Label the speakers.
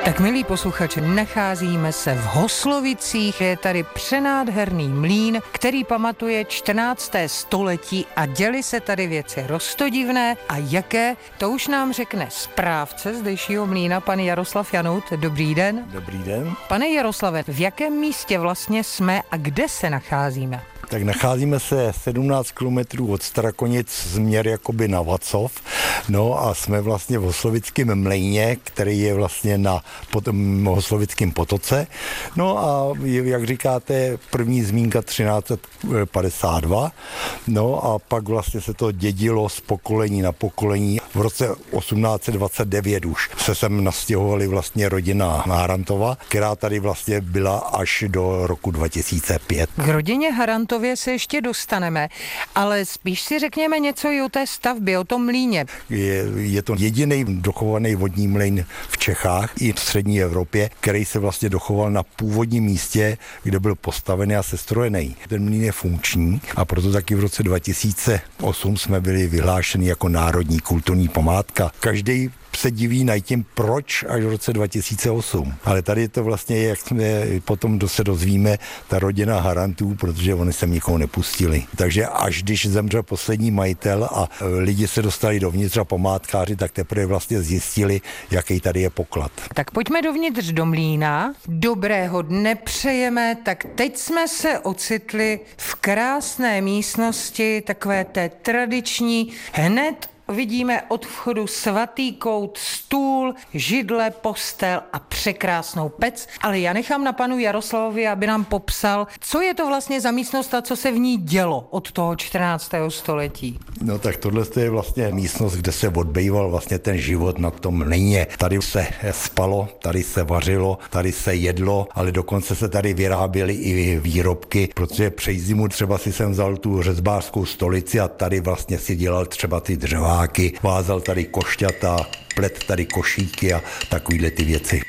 Speaker 1: Tak milí posluchači, nacházíme se v Hoslovicích, je tady přenádherný mlýn, který pamatuje 14. století a děly se tady věci roztodivné a jaké, to už nám řekne správce zdejšího mlýna, pan Jaroslav Janout. Dobrý den.
Speaker 2: Dobrý den.
Speaker 1: Pane Jaroslave, v jakém místě vlastně jsme a kde se nacházíme?
Speaker 2: Tak nacházíme se 17 kilometrů od Strakonic směr jakoby na Vacov, no a jsme vlastně v Hoslovickém mlejně, který je vlastně na Hoslovickém potoce. No a jak říkáte, první zmínka 1352, no a pak vlastně se to dědilo z pokolení na pokolení. V roce 1829 už se sem nastěhovali vlastně rodina Harantova, která tady vlastně byla až do roku 2005.
Speaker 1: K rodině Harantově se ještě dostaneme, ale spíš si řekněme něco i o té stavbě, o tom mlýně.
Speaker 2: Je to jediný dochovaný vodní mlýn v Čechách i v střední Evropě, který se vlastně dochoval na původním místě, kde byl postavený a sestrojený. Ten mlýn je funkční a proto taky v roce 2008 jsme byli vyhlášeni jako národní kulturní památka. Každý se diví nad tím, proč až v roce 2008. Ale tady to vlastně je, jak jsme potom se dozvíme, ta rodina Harantů, protože oni se nikoho nepustili. Takže až když zemřel poslední majitel a lidi se dostali dovnitř a památkáři, tak teprve vlastně zjistili, jaký tady je poklad.
Speaker 1: Tak pojďme dovnitř do mlýna. Dobrého dne přejeme. Tak teď jsme se ocitli v krásné místnosti, takové té tradiční, hned vidíme od vchodu svatý kout, stůl, židle, postel a překrásnou pec, ale já nechám na panu Jaroslavovi, aby nám popsal, co je to vlastně za místnost a co se v ní dělo od toho 14. století.
Speaker 2: No tak tohle je vlastně místnost, kde se odbýval vlastně ten život na tom mlýně. Tady se spalo, tady se vařilo, tady se jedlo, ale dokonce se tady vyráběly i výrobky, protože přes zimu třeba si jsem vzal tu řezbářskou stolici a tady vlastně si dělal třeba ty dřeváky, vázal tady košťata, plet tady košíky a takovýhle ty věci.